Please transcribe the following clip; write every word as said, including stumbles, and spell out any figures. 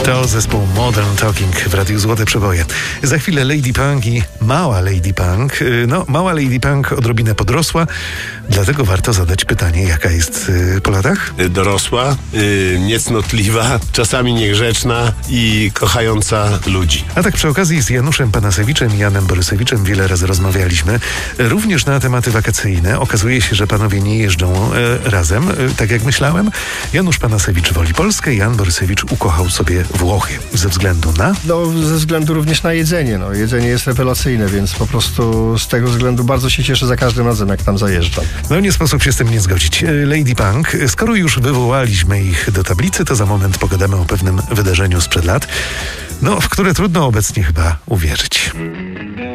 To zespół Modern Talking w Radiu Złote Przeboje. Za chwilę Lady Punk i mała Lady Punk. No, mała Lady Punk odrobinę podrosła, dlatego warto zadać pytanie, jaka jest yy, po latach? Dorosła, yy, niecnotliwa, czasami niegrzeczna i kochająca ludzi. A tak przy okazji z Januszem Panasewiczem i Janem Borysewiczem wiele razy rozmawialiśmy. Również na tematy wakacyjne. Okazuje się, że panowie nie jeżdżą e, razem, e, tak jak myślałem. Janusz Panasewicz woli Polskę, Jan Borysewicz ukochał sobie Włochy. Ze względu na? No, ze względu również na jedzenie. No, jedzenie jest rewelacyjne, więc po prostu z tego względu bardzo się cieszę za każdym razem, jak tam zajeżdżam. No nie sposób się z tym nie zgodzić. Lady Punk, skoro już wywołaliśmy ich do tablicy, to za moment pogadamy o pewnym wydarzeniu sprzed lat, no w które trudno obecnie chyba uwierzyć.